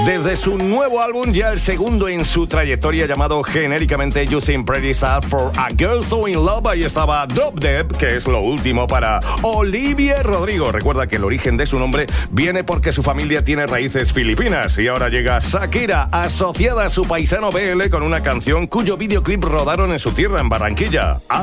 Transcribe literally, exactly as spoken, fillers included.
Desde su nuevo álbum, ya el segundo en su trayectoria, llamado genéricamente You Seem Pretty Sad for a Girl So In Love, ahí estaba Drop Dead, que es lo último para Olivia Rodrigo. Recuerda que el origen de su nombre viene porque su familia tiene raíces filipinas. Y ahora llega Shakira, asociada a su paisano B L, con una canción cuyo videoclip rodaron en su tierra, en Barranquilla.